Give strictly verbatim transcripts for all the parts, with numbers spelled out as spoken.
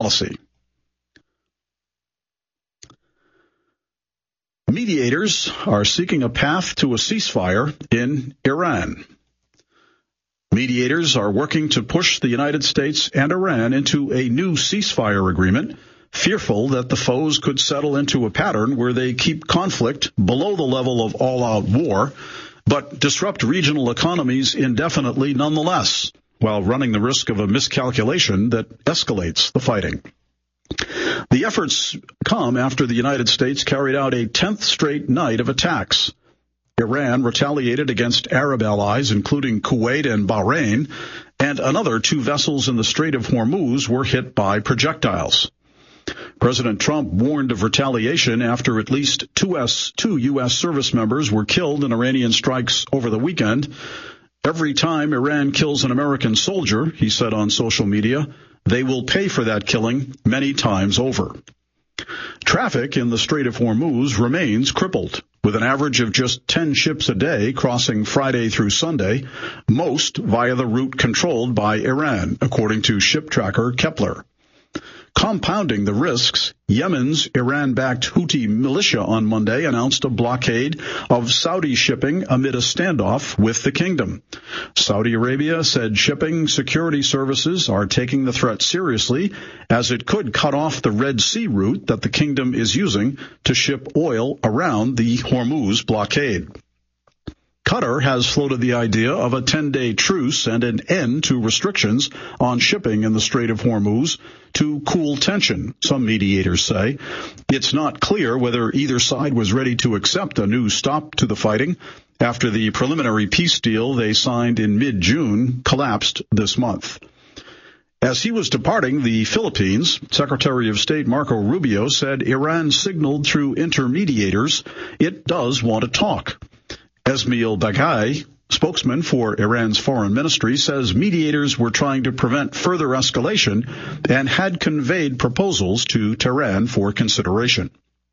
policy. Mediators are seeking a path to a ceasefire in Iran. Mediators are working to push the United States and Iran into a new ceasefire agreement, fearful that the foes could settle into a pattern where they keep conflict below the level of all-out war, but disrupt regional economies indefinitely nonetheless, while running the risk of a miscalculation that escalates the fighting. The efforts come after the United States carried out a tenth straight night of attacks. Iran retaliated against Arab allies, including Kuwait and Bahrain, and another two vessels in the Strait of Hormuz were hit by projectiles. President Trump warned of retaliation after at least two, S, two U S service members were killed in Iranian strikes over the weekend. Every time Iran kills an American soldier, he said on social media, they will pay for that killing many times over. Traffic in the Strait of Hormuz remains crippled, with an average of just ten ships a day crossing Friday through Sunday, most via the route controlled by Iran, according to ship tracker Kepler. Compounding the risks, Yemen's Iran-backed Houthi militia on Monday announced a blockade of Saudi shipping amid a standoff with the kingdom. Saudi Arabia said shipping security services are taking the threat seriously, as it could cut off the Red Sea route that the kingdom is using to ship oil around the Hormuz blockade. Qatar has floated the idea of a ten-day truce and an end to restrictions on shipping in the Strait of Hormuz to cool tension, some mediators say. It's not clear whether either side was ready to accept a new stop to the fighting after the preliminary peace deal they signed in mid-June collapsed this month. As he was departing the Philippines, Secretary of State Marco Rubio said Iran signaled through intermediators it does want to talk. Esmail Baghai, spokesman for Iran's foreign ministry, says mediators were trying to prevent further escalation and had conveyed proposals to Tehran for consideration.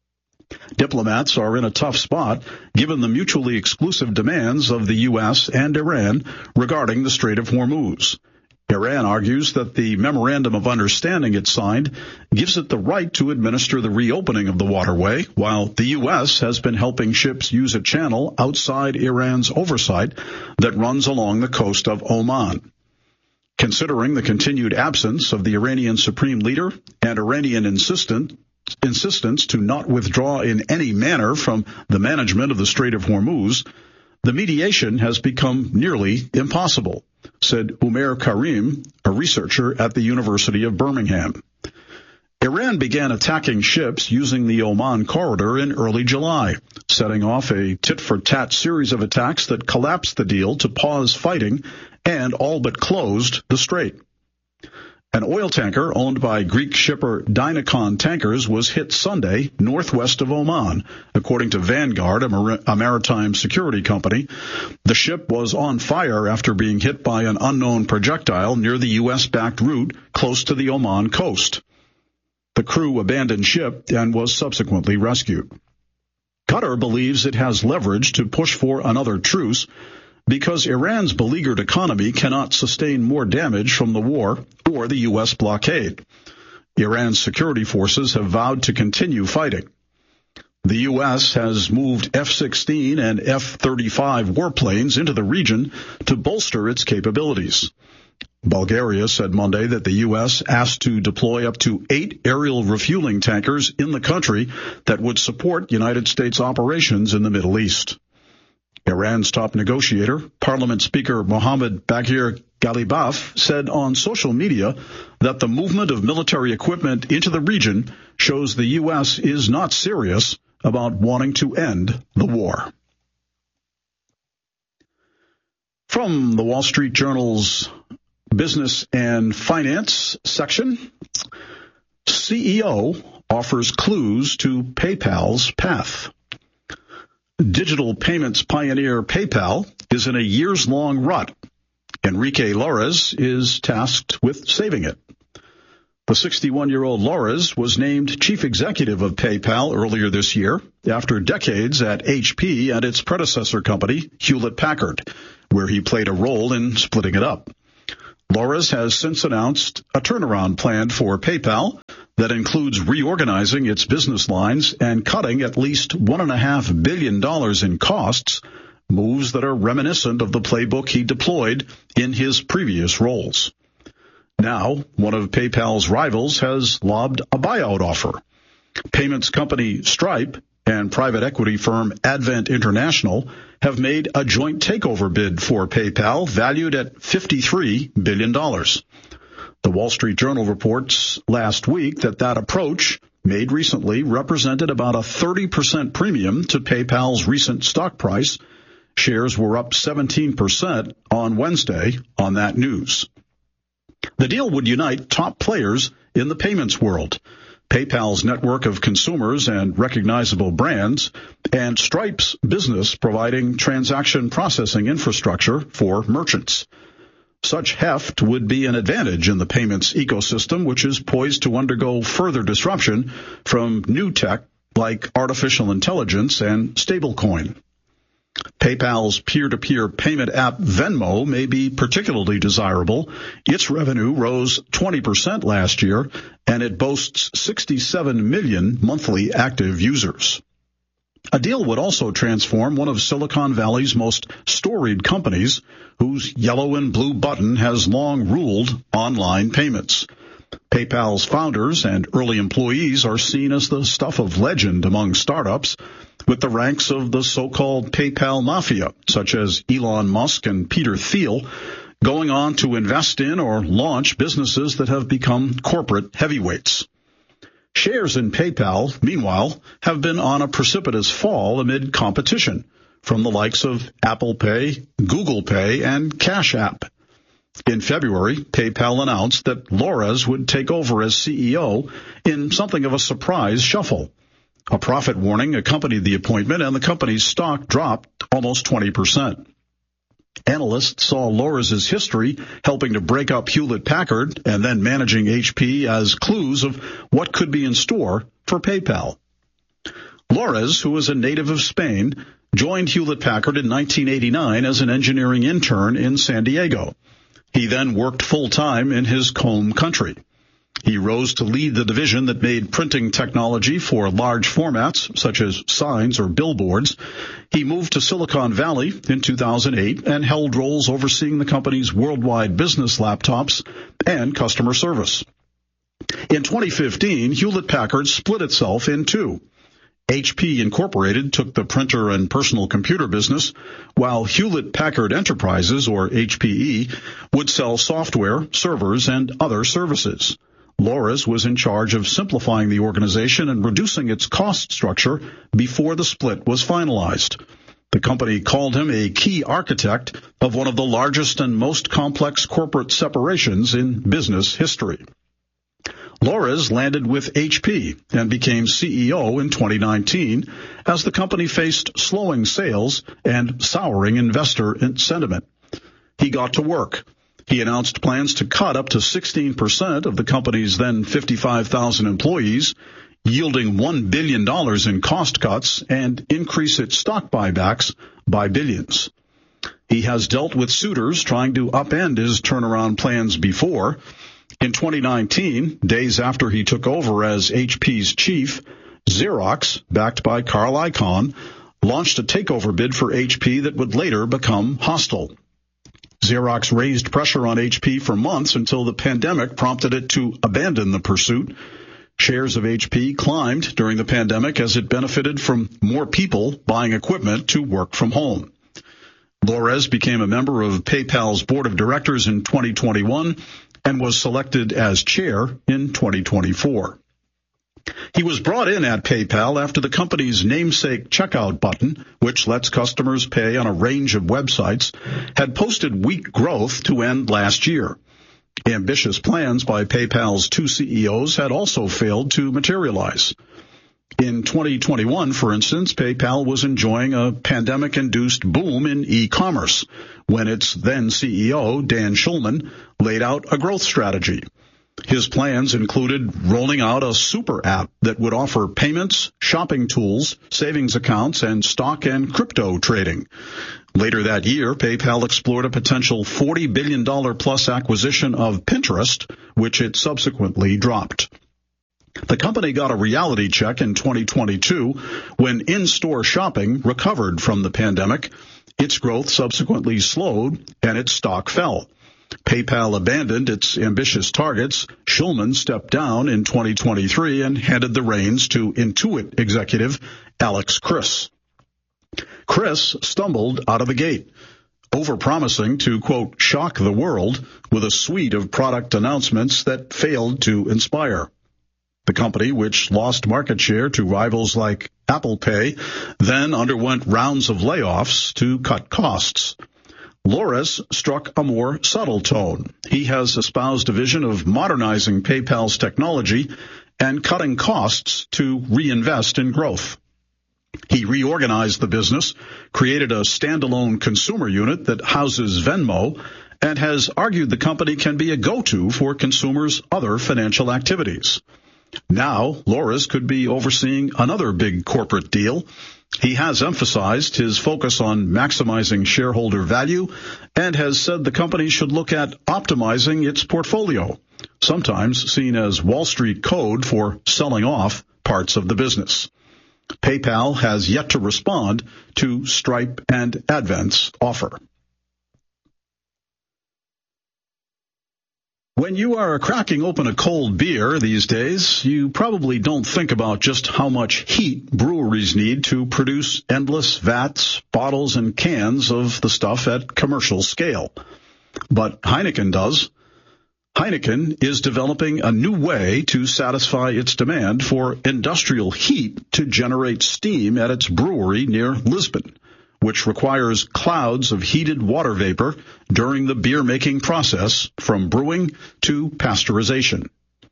Diplomats are in a tough spot given the mutually exclusive demands of the U S and Iran regarding the Strait of Hormuz. Iran argues that the memorandum of understanding it signed gives it the right to administer the reopening of the waterway, while the U S has been helping ships use a channel outside Iran's oversight that runs along the coast of Oman. Considering the continued absence of the Iranian supreme leader and Iranian insistent, insistence to not withdraw in any manner from the management of the Strait of Hormuz, the mediation has become nearly impossible, said Umair Karim, a researcher at the University of Birmingham. Iran began attacking ships using the Oman corridor in early July, setting off a tit-for-tat series of attacks that collapsed the deal to pause fighting and all but closed the strait. An oil tanker owned by Greek shipper Dynacon Tankers was hit Sunday northwest of Oman, according to Vanguard, a, mar- a maritime security company. The ship was on fire after being hit by an unknown projectile near the U S-backed route close to the Oman coast. The crew abandoned ship and was subsequently rescued. Qatar believes it has leverage to push for another truce because Iran's beleaguered economy cannot sustain more damage from the war or the U S blockade. Iran's security forces have vowed to continue fighting. The U S has moved F sixteen and F thirty-five warplanes into the region to bolster its capabilities. Bulgaria said Monday that the U S asked to deploy up to eight aerial refueling tankers in the country that would support United States operations in the Middle East. Iran's top negotiator, Parliament Speaker Mohammad Baghir Ghalibaf, said on social media that the movement of military equipment into the region shows the U S is not serious about wanting to end the war. From the Wall Street Journal's Business and Finance section, C E O offers clues to PayPal's path. Digital payments pioneer PayPal is in a years-long rut. Enrique Lores is tasked with saving it. The sixty-one-year-old Lores was named chief executive of PayPal earlier this year after decades at H P and its predecessor company, Hewlett-Packard, where he played a role in splitting it up. Lores has since announced a turnaround plan for PayPal that includes reorganizing its business lines and cutting at least one point five billion dollars in costs, moves that are reminiscent of the playbook he deployed in his previous roles. Now, one of PayPal's rivals has lobbed a buyout offer. Payments company Stripe and private equity firm Advent International have made a joint takeover bid for PayPal valued at fifty-three billion dollars. The Wall Street Journal reports last week that that approach, made recently, represented about a thirty percent premium to PayPal's recent stock price. Shares were up seventeen percent on Wednesday on that news. The deal would unite top players in the payments world, PayPal's network of consumers and recognizable brands, and Stripe's business providing transaction processing infrastructure for merchants. Such heft would be an advantage in the payments ecosystem, which is poised to undergo further disruption from new tech like artificial intelligence and stablecoin. PayPal's peer-to-peer payment app Venmo may be particularly desirable. Its revenue rose twenty percent last year, and it boasts sixty-seven million monthly active users. A deal would also transform one of Silicon Valley's most storied companies, whose yellow and blue button has long ruled online payments. PayPal's founders and early employees are seen as the stuff of legend among startups, with the ranks of the so-called PayPal mafia, such as Elon Musk and Peter Thiel, going on to invest in or launch businesses that have become corporate heavyweights. Shares in PayPal, meanwhile, have been on a precipitous fall amid competition from the likes of Apple Pay, Google Pay, and Cash App. In February, PayPal announced that Lores would take over as C E O in something of a surprise shuffle. A profit warning accompanied the appointment, and the company's stock dropped almost twenty percent. Analysts saw Lores' history helping to break up Hewlett-Packard and then managing H P as clues of what could be in store for PayPal. Lores, who is a native of Spain, joined Hewlett-Packard in nineteen eighty-nine as an engineering intern in San Diego. He then worked full-time in his home country. He rose to lead the division that made printing technology for large formats, such as signs or billboards. He moved to Silicon Valley in two thousand eight and held roles overseeing the company's worldwide business laptops and customer service. In twenty fifteen, Hewlett-Packard split itself in two. H P Incorporated took the printer and personal computer business, while Hewlett-Packard Enterprises, or H P E, would sell software, servers, and other services. Lores was in charge of simplifying the organization and reducing its cost structure before the split was finalized. The company called him a key architect of one of the largest and most complex corporate separations in business history. Lores landed with H P and became C E O in twenty nineteen as the company faced slowing sales and souring investor sentiment. He got to work. He announced plans to cut up to sixteen percent of the company's then fifty-five thousand employees, yielding one billion dollars in cost cuts, and increase its stock buybacks by billions. He has dealt with suitors trying to upend his turnaround plans before. In twenty nineteen, days after he took over as H P's chief, Xerox, backed by Carl Icahn, launched a takeover bid for H P that would later become hostile. Xerox raised pressure on H P for months until the pandemic prompted it to abandon the pursuit. Shares of H P climbed during the pandemic as it benefited from more people buying equipment to work from home. Lores became a member of PayPal's board of directors in twenty twenty-one and was selected as chair in twenty twenty-four. He was brought in at PayPal after the company's namesake checkout button, which lets customers pay on a range of websites, had posted weak growth to end last year. Ambitious plans by PayPal's two C E Os had also failed to materialize. In twenty twenty-one, for instance, PayPal was enjoying a pandemic-induced boom in e-commerce when its then C E O, Dan Schulman, laid out a growth strategy. His plans included rolling out a super app that would offer payments, shopping tools, savings accounts, and stock and crypto trading. Later that year, PayPal explored a potential forty billion dollars plus acquisition of Pinterest, which it subsequently dropped. The company got a reality check in twenty twenty-two when in-store shopping recovered from the pandemic. Its growth subsequently slowed and its stock fell. PayPal abandoned its ambitious targets. Shulman stepped down in twenty twenty-three and handed the reins to Intuit executive Alex Chriss. Chriss stumbled out of the gate, overpromising to, quote, shock the world with a suite of product announcements that failed to inspire. The company, which lost market share to rivals like Apple Pay, then underwent rounds of layoffs to cut costs. Loris struck a more subtle tone. He has espoused a vision of modernizing PayPal's technology and cutting costs to reinvest in growth. He reorganized the business, created a standalone consumer unit that houses Venmo, and has argued the company can be a go-to for consumers' other financial activities. Now, Loris could be overseeing another big corporate deal. He has emphasized his focus on maximizing shareholder value and has said the company should look at optimizing its portfolio, sometimes seen as Wall Street code for selling off parts of the business. PayPal has yet to respond to Stripe and Advent's offer. When you are cracking open a cold beer these days, you probably don't think about just how much heat breweries need to produce endless vats, bottles, and cans of the stuff at commercial scale. But Heineken does. Heineken is developing a new way to satisfy its demand for industrial heat to generate steam at its brewery near Lisbon, which requires clouds of heated water vapor during the beer-making process from brewing to pasteurization.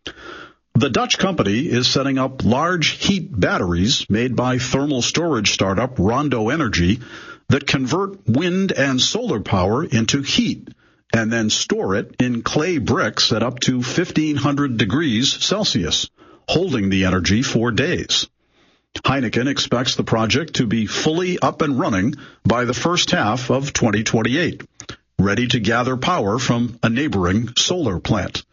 The Dutch company is setting up large heat batteries made by thermal storage startup Rondo Energy that convert wind and solar power into heat and then store it in clay bricks at up to fifteen hundred degrees Celsius, holding the energy for days. Heineken expects the project to be fully up and running by the first half of twenty twenty-eight, ready to gather power from a neighboring solar plant.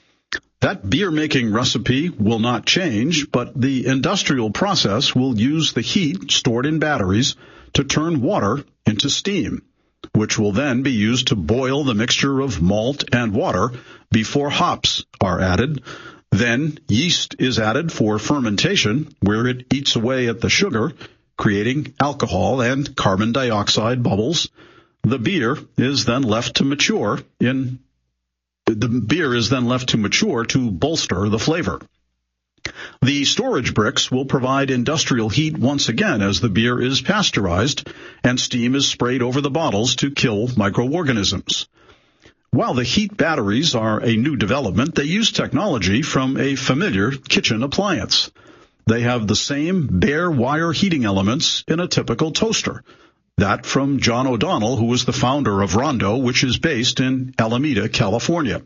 That beer-making recipe will not change, but the industrial process will use the heat stored in batteries to turn water into steam, which will then be used to boil the mixture of malt and water before hops are added. Then yeast is added for fermentation, where it eats away at the sugar, creating alcohol and carbon dioxide bubbles. The beer is then left to mature in the beer is then left to mature to bolster the flavor. The storage bricks will provide industrial heat once again as the beer is pasteurized and steam is sprayed over the bottles to kill microorganisms. While the heat batteries are a new development, they use technology from a familiar kitchen appliance. They have the same bare wire heating elements in a typical toaster. That from John O'Donnell, who was the founder of Rondo, which is based in Alameda, California.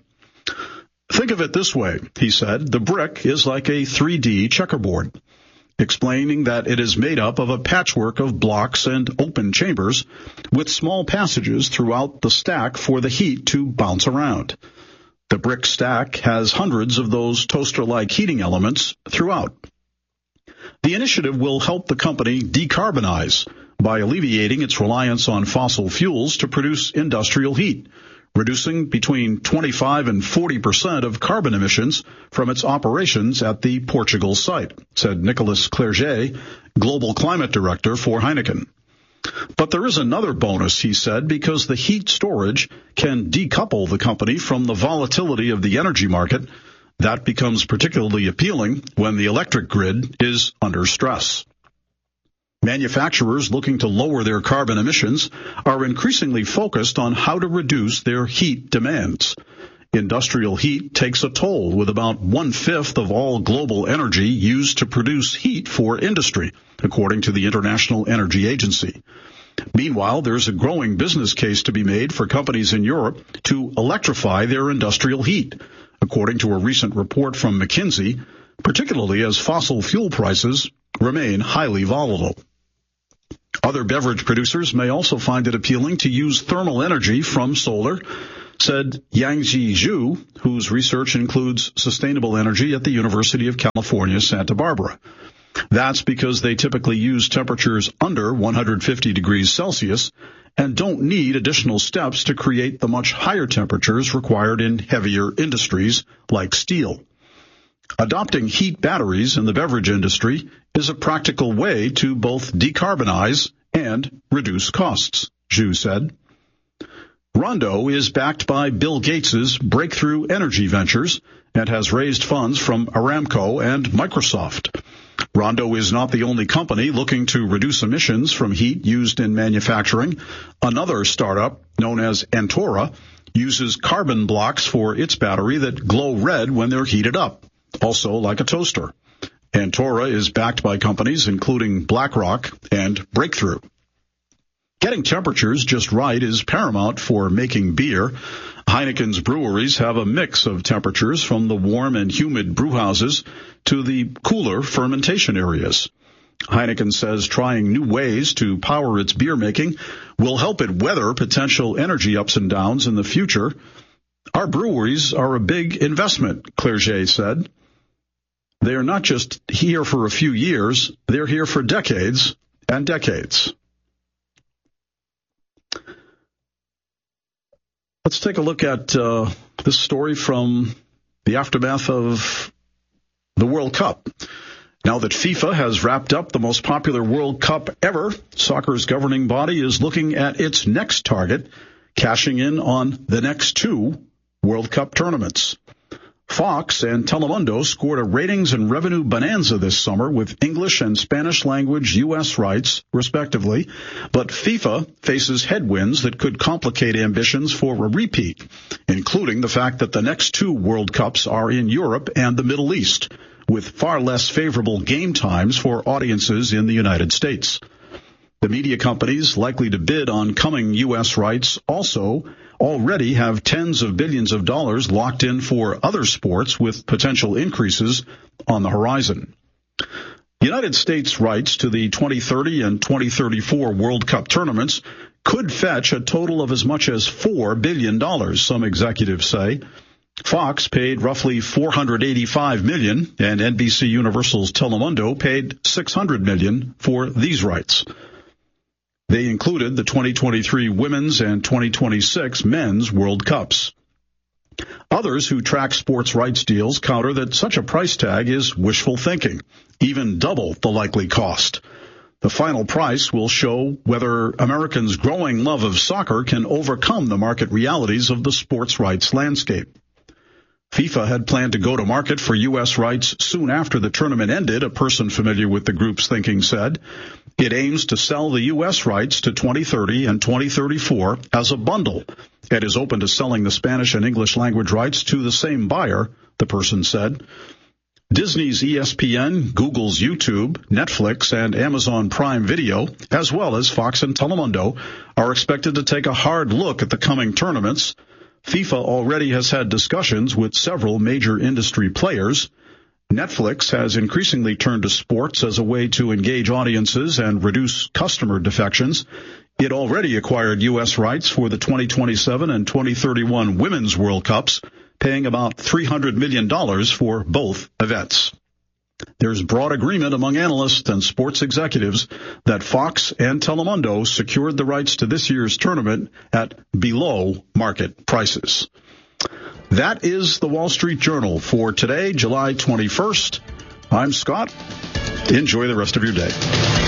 Think of it this way, he said. The brick is like a three D checkerboard, explaining that it is made up of a patchwork of blocks and open chambers with small passages throughout the stack for the heat to bounce around. The brick stack has hundreds of those toaster-like heating elements throughout. The initiative will help the company decarbonize by alleviating its reliance on fossil fuels to produce industrial heat, reducing between twenty-five and forty percent of carbon emissions from its operations at the Portugal site, said Nicolas Clerget, Global Climate Director for Heineken. But there is another bonus, he said, because the heat storage can decouple the company from the volatility of the energy market. That becomes particularly appealing when the electric grid is under stress. Manufacturers looking to lower their carbon emissions are increasingly focused on how to reduce their heat demands. Industrial heat takes a toll, with about one-fifth of all global energy used to produce heat for industry, according to the International Energy Agency. Meanwhile, there's a growing business case to be made for companies in Europe to electrify their industrial heat, according to a recent report from McKinsey, particularly as fossil fuel prices remain highly volatile. Other beverage producers may also find it appealing to use thermal energy from solar. said Yangji Zhu, whose research includes sustainable energy at the University of California, Santa Barbara. That's because they typically use temperatures under one hundred fifty degrees Celsius and don't need additional steps to create the much higher temperatures required in heavier industries like steel. Adopting heat batteries in the beverage industry is a practical way to both decarbonize and reduce costs, Zhu said. Rondo is backed by Bill Gates' Breakthrough Energy Ventures and has raised funds from Aramco and Microsoft. Rondo is not the only company looking to reduce emissions from heat used in manufacturing. Another startup, known as Antora, uses carbon blocks for its battery that glow red when they're heated up, also like a toaster. Antora is backed by companies including BlackRock and Breakthrough. Getting temperatures just right is paramount for making beer. Heineken's breweries have a mix of temperatures from the warm and humid brewhouses to the cooler fermentation areas. Heineken says trying new ways to power its beer making will help it weather potential energy ups and downs in the future. Our breweries are a big investment, Clerget said. They are not just here for a few years, they're here for decades and decades. Let's take a look at uh, this story from the aftermath of the World Cup. Now that FIFA has wrapped up the most popular World Cup ever, soccer's governing body is looking at its next target, cashing in on the next two World Cup tournaments. Fox and Telemundo scored a ratings and revenue bonanza this summer with English and Spanish language U S rights, respectively, but FIFA faces headwinds that could complicate ambitions for a repeat, including the fact that the next two World Cups are in Europe and the Middle East, with far less favorable game times for audiences in the United States. The media companies likely to bid on coming U S rights also already have tens of billions of dollars locked in for other sports with potential increases on the horizon. United States rights to the twenty thirty and twenty thirty-four World Cup tournaments could fetch a total of as much as four billion dollars, some executives say. Fox paid roughly four hundred eighty-five million dollars, and N B C Universal's Telemundo paid six hundred million dollars for these rights. They included the twenty twenty-three Women's and twenty twenty-six Men's World Cups. Others who track sports rights deals counter that such a price tag is wishful thinking, even double the likely cost. The final price will show whether Americans' growing love of soccer can overcome the market realities of the sports rights landscape. FIFA had planned to go to market for U S rights soon after the tournament ended, a person familiar with the group's thinking said. It aims to sell the U S rights to twenty thirty and twenty thirty-four as a bundle. It is open to selling the Spanish and English language rights to the same buyer, the person said. Disney's E S P N, Google's YouTube, Netflix, and Amazon Prime Video, as well as Fox and Telemundo, are expected to take a hard look at the coming tournaments. FIFA already has had discussions with several major industry players. Netflix has increasingly turned to sports as a way to engage audiences and reduce customer defections. It already acquired U S rights for the twenty twenty-seven and twenty thirty-one Women's World Cups, paying about three hundred million dollars for both events. There's broad agreement among analysts and sports executives that Fox and Telemundo secured the rights to this year's tournament at below market prices. That is the Wall Street Journal for today, July twenty-first. I'm Scott. Enjoy the rest of your day.